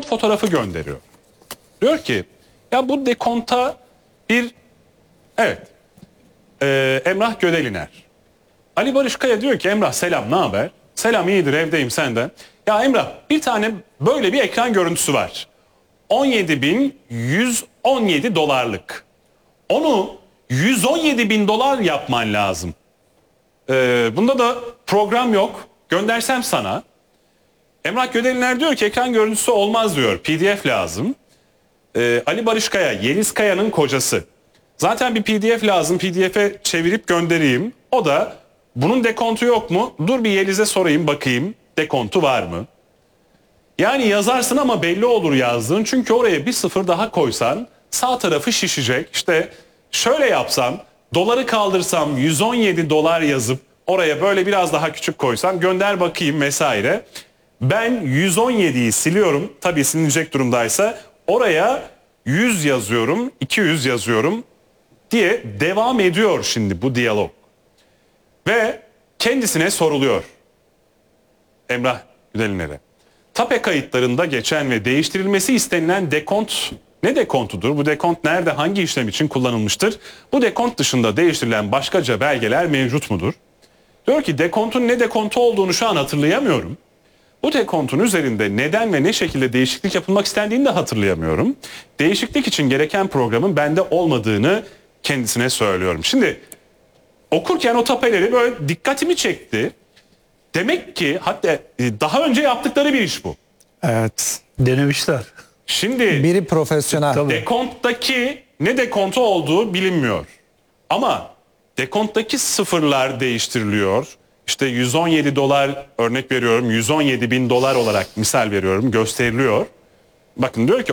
dekont fotoğrafı gönderiyor. Diyor ki ya bu dekonta bir Emrah Gödeliner. Ali Barış Kaya diyor ki Emrah selam, ne haber? Selam, iyidir, evdeyim, senden. Ya Emrah, bir tane böyle bir ekran görüntüsü var. 17.117 dolarlık. Onu 117.000 dolar yapman lazım. Bunda da program yok. Göndersem sana. Emrah Gödeliner diyor ki ekran görüntüsü olmaz diyor. PDF lazım. Ali Barış Kaya, Yeliz Kaya'nın kocası. Zaten bir PDF lazım. PDF'e çevirip göndereyim. O da bunun dekontu yok mu? Dur bir Yeliz'e sorayım, bakayım dekontu var mı? Yani yazarsın ama belli olur yazdığın. Çünkü oraya bir sıfır daha koysan sağ tarafı şişecek. İşte şöyle yapsam, doları kaldırsam 117 dolar yazıp oraya böyle biraz daha küçük koysam, gönder bakayım vesaire. Ben 117'yi siliyorum. Tabii silinecek durumdaysa oraya 100 yazıyorum, 200 yazıyorum diye devam ediyor şimdi bu diyalog. Ve kendisine soruluyor. Emrah Güdeliner'e. TAPE kayıtlarında geçen ve değiştirilmesi istenilen dekont ne dekontudur? Bu dekont nerede, hangi işlem için kullanılmıştır? Bu dekont dışında değiştirilen başkaca belgeler mevcut mudur? Diyor ki dekontun ne dekontu olduğunu şu an hatırlayamıyorum. Bu dekontun üzerinde neden ve ne şekilde değişiklik yapılmak istendiğini de hatırlayamıyorum. Değişiklik için gereken programın bende olmadığını kendisine söylüyorum. Şimdi okurken o tapeleri böyle dikkatimi çekti. Demek ki hatta daha önce yaptıkları bir iş bu. Evet. Denemişler. Şimdi Biri profesyonel. dekonttaki ne dekontu olduğu bilinmiyor. Ama dekonttaki sıfırlar değiştiriliyor. İşte 117 dolar, örnek veriyorum, 117.000 dolar olarak misal veriyorum, gösteriliyor. Bakın diyor ki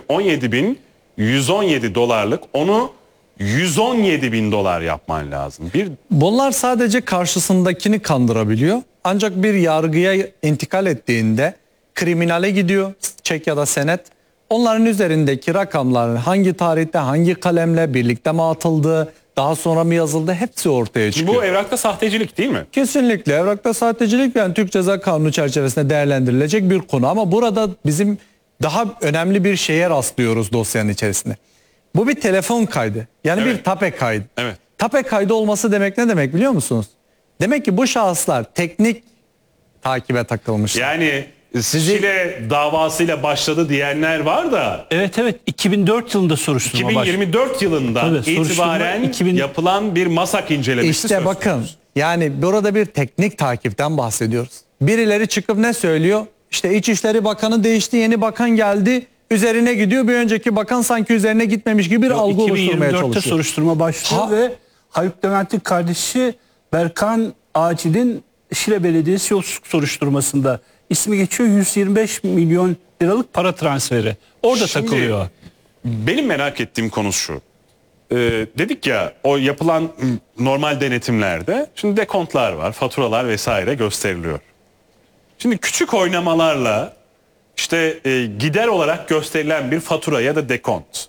17.117 dolarlık, onu 117.000 dolar yapman lazım. Bunlar sadece karşısındakini kandırabiliyor. Ancak bir yargıya intikal ettiğinde kriminale gidiyor, çek ya da senet. Onların üzerindeki rakamların hangi tarihte, hangi kalemle birlikte mi atıldığı, daha sonra mı yazıldı, hepsi ortaya çıkıyor. Bu evrakta sahtecilik değil mi? Kesinlikle evrakta sahtecilik, yani Türk Ceza Kanunu çerçevesinde değerlendirilecek bir konu. Ama burada bizim daha önemli bir şeye rastlıyoruz dosyanın içerisinde. Bu bir telefon kaydı. Yani Evet. bir TAPE kaydı. Evet. TAPE kaydı olması demek ne demek biliyor musunuz? Demek ki bu şahıslar teknik takibe takılmışlar. Yani Şile davasıyla başladı diyenler var da Evet 2004 yılında soruşturma başladı. 2024 yılından Tabii, itibaren yapılan bir MASAK incelemesi İşte söz bakın, konusu. yani burada bir teknik takipten bahsediyoruz. Birileri çıkıp ne söylüyor? İşte İçişleri Bakanı değişti, yeni bakan geldi. Üzerine gidiyor, bir önceki bakan sanki üzerine gitmemiş gibi bir algı oluşturmaya 2024'te çalışıyor. soruşturma başlıyor ve Haluk Levent'in kardeşi Berkan Acil'in Şile Belediyesi yolsuzluk soruşturmasında ismi geçiyor, 125 milyon liralık para transferi. Orada Şimdi, takılıyor. Benim merak ettiğim konu şu. Dedik ya, o yapılan normal denetimlerde şimdi dekontlar var, faturalar vesaire gösteriliyor. Şimdi küçük oynamalarla işte gider olarak gösterilen bir fatura ya da dekont.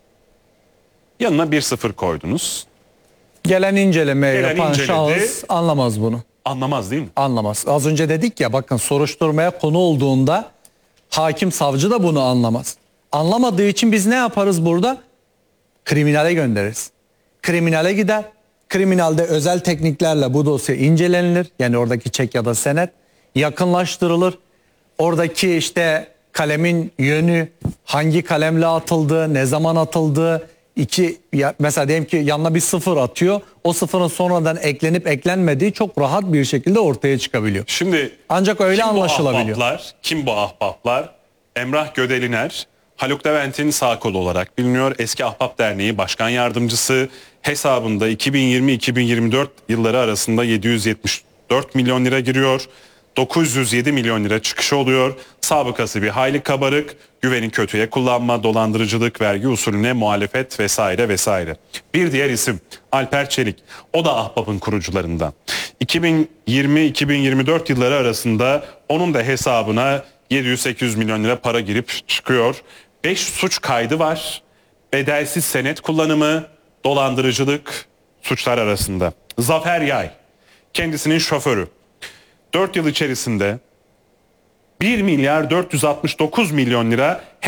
Yanına bir sıfır koydunuz. Gelen inceleme yapan inceledi. şahıs anlamaz bunu. Anlamaz değil mi? Anlamaz. Az önce dedik ya, bakın, soruşturmaya konu olduğunda hakim savcı da bunu anlamaz. Anlamadığı için biz ne yaparız burada? Kriminale göndeririz. Kriminale gider. Kriminalde özel tekniklerle bu dosya incelenilir. Yani oradaki çek ya da senet yakınlaştırılır. Oradaki işte kalemin yönü, hangi kalemle atıldığı, ne zaman atıldığı, mesela diyelim ki yanına bir sıfır atıyor. O sıfırın sonradan eklenip eklenmediği çok rahat bir şekilde ortaya çıkabiliyor. Şimdi Ancak öyle anlaşılabiliyor. Kim bu ahbaplar? Emrah Gödeliner, Haluk Levent'in sağ kolu olarak biliniyor. Eski Ahbap Derneği Başkan Yardımcısı, hesabında 2020-2024 yılları arasında 774 milyon lira giriyor. 907 milyon lira çıkışı oluyor. Sabıkası bir hayli kabarık. Güveni kötüye kullanma, dolandırıcılık, vergi usulüne muhalefet vesaire vesaire. Bir diğer isim Alper Çelik. O da Ahbap'ın kurucularından. 2020-2024 yılları arasında onun da hesabına 700-800 milyon lira para girip çıkıyor. 5 suç kaydı var. Bedelsiz senet kullanımı, dolandırıcılık suçlar arasında. Zafer Yay, kendisinin şoförü. 4 yıl içerisinde 1 milyar 469 milyon lira